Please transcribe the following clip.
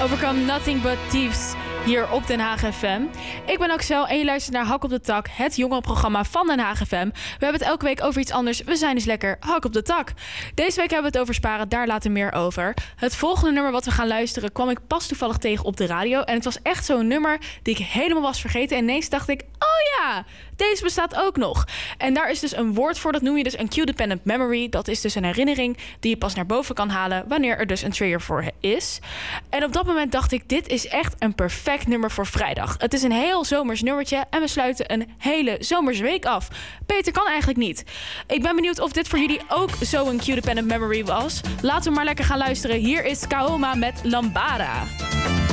Overcome Nothing But Thieves hier op Den Haag FM. Ik ben Axel en je luistert naar Hak op de Tak, het jongerenprogramma van Den Haag FM. We hebben het elke week over iets anders. We zijn dus lekker Hak op de Tak. Deze week hebben we het over sparen, daar later meer over. Het volgende nummer wat we gaan luisteren kwam ik pas toevallig tegen op de radio. En het was echt zo'n nummer die ik helemaal was vergeten. En ineens dacht ik, oh ja, deze bestaat ook nog. En daar is dus een woord voor, dat noem je dus een cue-dependent memory. Dat is dus een herinnering die je pas naar boven kan halen wanneer er dus een trigger voor is. En op dat moment dacht ik, dit is echt een perfect nummer voor vrijdag. Het is een heel zomers nummertje en we sluiten een hele zomersweek af. Beter kan eigenlijk niet. Ik ben benieuwd of dit voor jullie ook zo'n cue-dependent memory was. Laten we maar lekker gaan luisteren. Hier is Kaoma met Lambada.